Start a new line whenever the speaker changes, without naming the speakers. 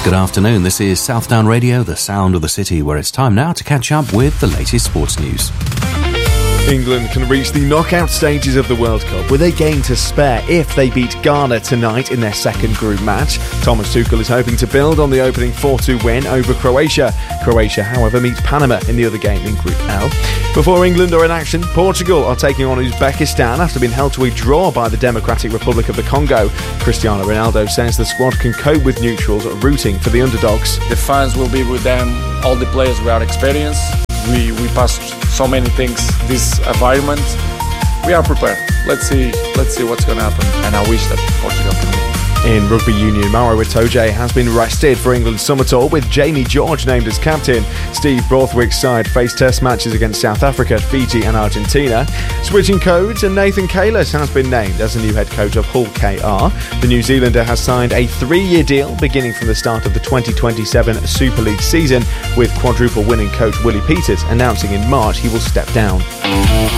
Good afternoon, this is Southdown Radio, the sound of the city, where it's time now to catch up with the latest sports news.
England can reach the knockout stages of the World Cup with a game to spare if they beat Ghana tonight in their second group match. Thomas Tuchel is hoping to build on the opening 4-2 win over Croatia. Croatia, however, meets Panama in the other game in Group L. Before England are in action, Portugal are taking on Uzbekistan after being held to a draw by the Democratic Republic of the Congo. Cristiano Ronaldo says the squad can cope with neutrals rooting for the underdogs.
The fans will be with them, all the players without experience. We passed so many things, this environment. We are prepared. Let's see what's going to happen. And I wish that Portugal can win.
In rugby union, Maro Itoje has been rested for England's summer tour with Jamie George named as captain. Steve Borthwick's side faced test matches against South Africa, Fiji and Argentina. Switching codes, and Nathan Kalis has been named as the new head coach of Hull KR. The New Zealander has signed a 3-year deal beginning from the start of the 2027 Super League season, with quadruple winning coach Willie Peters announcing in March he will step down.